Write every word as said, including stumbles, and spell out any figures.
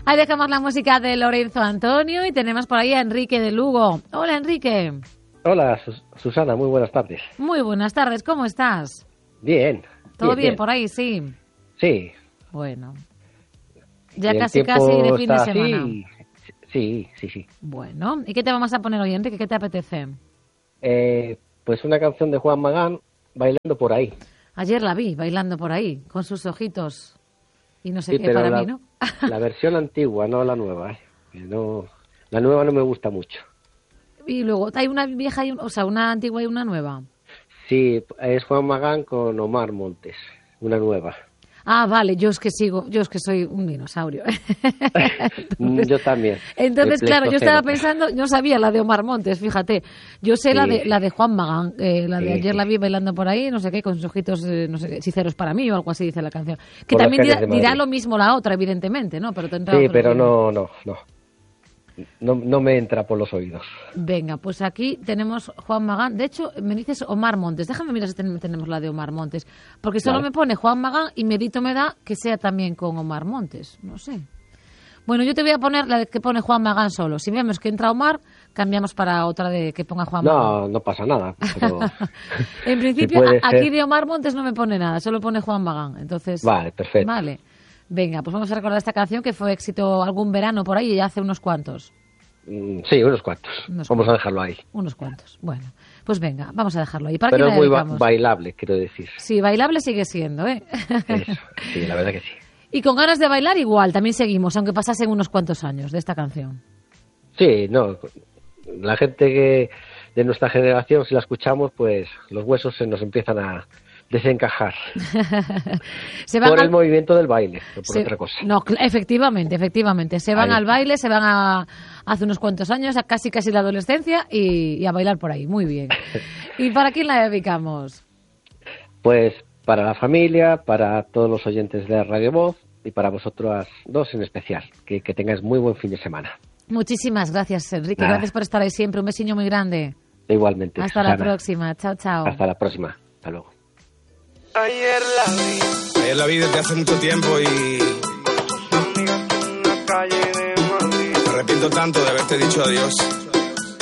Ahí dejamos la música de Lorenzo Antonio y tenemos por ahí a Enrique de Lugo. Hola, Enrique. Hola, Sus- Susana, muy buenas tardes. Muy buenas tardes, ¿cómo estás? Bien. ¿Todo bien, bien, bien. por ahí? Sí. Sí. Bueno. Ya Y el casi, tiempo casi de fin de está así semana. y- Sí, sí, sí. Bueno, ¿y qué te vamos a poner hoy, Enrique? ¿Qué te apetece? Eh, pues una canción de Juan Magán, Bailando por ahí. Ayer la vi bailando por ahí, con sus ojitos y no sé Sí, qué pero para la, mí, ¿no? la versión antigua, no la nueva. ¿eh? Que no, la nueva no me gusta mucho. Y luego, hay una vieja, y un- o sea, una antigua y una nueva. Sí, es Juan Magán con Omar Montes, una nueva. Ah, vale, yo es que sigo, yo es que soy un dinosaurio. Mm, Yo también. Entonces, El claro, yo estaba Pleistoceno. pensando, no sabía la de Omar Montes, fíjate. Yo sé la Sí. de la de Juan Magán, eh, la de Sí, ayer sí. la vi bailando por ahí, no sé qué, con sus ojitos, eh, no sé, hechiceros para mí o algo así dice la canción. Que Por las también dirá, calles de dirá Madrid. lo mismo la otra, evidentemente, ¿no? Pero tendrá Sí, otro pero ritmo. no, no, no. No, no me entra por los oídos. Venga, pues aquí tenemos Juan Magán. De hecho, me dices Omar Montes. Déjame mirar si ten- tenemos la de Omar Montes. Porque solo Vale. me pone Juan Magán y medito me da que sea también con Omar Montes. No sé. Bueno, yo te voy a poner la de que pone Juan Magán solo. Si vemos que entra Omar, cambiamos para otra de que ponga Juan Magán. No, no pasa nada. Pero... En principio, si puede a- aquí ser- de Omar Montes no me pone nada, solo pone Juan Magán. Entonces, Vale, perfecto. Vale. Venga, pues vamos a recordar esta canción que fue éxito algún verano por ahí, ya hace unos cuantos. Mm, Sí, unos cuantos. Unos Vamos a cuantos. dejarlo ahí. Unos cuantos. Bueno, pues venga, vamos a dejarlo ahí. ¿Para Pero quién es la muy ba- dedicamos? bailable, quiero decir. Sí, bailable sigue siendo, ¿eh? Eso, sí, la verdad que sí. Y con ganas de bailar igual, también seguimos, aunque pasasen unos cuantos años de esta canción. Sí, no. La gente que de nuestra generación, si la escuchamos, pues los huesos se nos empiezan a desencajar. Se van Por al- el movimiento del baile, no por se- otra cosa. No, cl- efectivamente, efectivamente. Se van Ahí al está. baile, se van a hace unos cuantos años, a casi casi la adolescencia y, y a bailar por ahí. Muy bien. ¿Y para quién la dedicamos? Pues para la familia, para todos los oyentes de Radio Voz y para vosotros dos en especial. Que, que tengáis muy buen fin de semana. Muchísimas gracias, Enrique. Nada. Gracias por estar ahí siempre. Un besiño muy grande. Igualmente. Hasta la Susana. próxima. Chao, chao. Hasta la próxima. Hasta luego. Ayer la vi, Ayer la vi desde hace mucho tiempo y con sus amigas en la calle de Madrid. me arrepiento tanto de haberte dicho adiós.